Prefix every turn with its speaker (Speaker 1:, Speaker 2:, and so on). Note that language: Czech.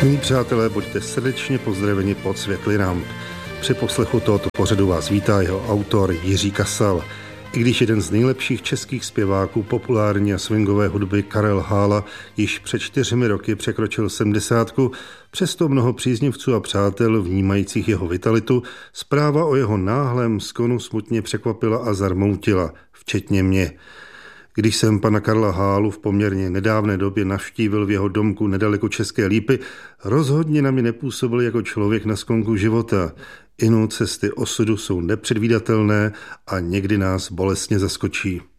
Speaker 1: Milí přátelé, buďte srdečně pozdraveni pod světly ramp. Při poslechu tohoto pořadu vás vítá jeho autor Jiří Kasal. I když jeden z nejlepších českých zpěváků populární a swingové hudby Karel Hála již před 4 roky překročil 70, přesto mnoho příznivců a přátel vnímajících jeho vitalitu zpráva o jeho náhlém skonu smutně překvapila a zarmoutila, včetně mě. Když jsem pana Karla Hálu v poměrně nedávné době navštívil v jeho domku nedaleko České Lípy, rozhodně na mě nepůsobil jako člověk na sklonku života. Inu cesty osudu jsou nepředvídatelné a někdy nás bolestně zaskočí.